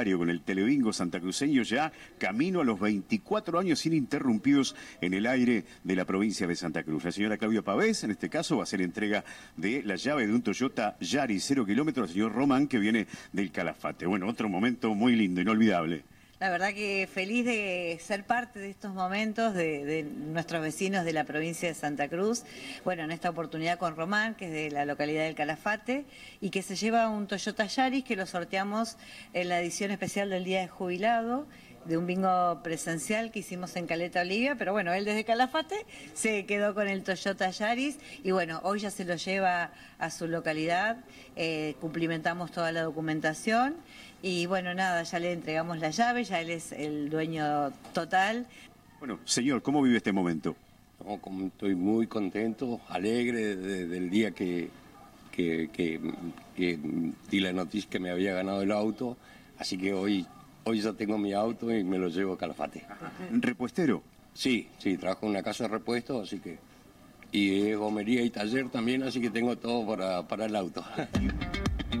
con el Telebingo santacruceño, ya camino a los 24 años ininterrumpidos en el aire de la provincia de Santa Cruz. La señora Claudia Pavés, en este caso, va a hacer entrega de la llave de un Toyota Yaris 0 kilómetros al señor Román, que viene del Calafate. Bueno, otro momento muy lindo, inolvidable. La verdad que feliz de ser parte de estos momentos de nuestros vecinos de la provincia de Santa Cruz. Bueno, en esta oportunidad con Román, que es de la localidad del Calafate, y que se lleva un Toyota Yaris que lo sorteamos en la edición especial del Día de Jubilado, de un bingo presencial que hicimos en Caleta Olivia, pero bueno, él desde Calafate se quedó con el Toyota Yaris y bueno, hoy ya se lo lleva a su localidad, cumplimentamos toda la documentación y bueno, nada, ya le entregamos la llave, ya él es el dueño total. Bueno, señor, ¿cómo vive este momento? No, estoy muy contento, alegre del día que di la noticia que me había ganado el auto, así que hoy ya tengo mi auto y me lo llevo a Calafate. ¿Repuestero? Sí, trabajo en una casa de repuestos, así que... Y gomería y taller también, así que tengo todo para el auto.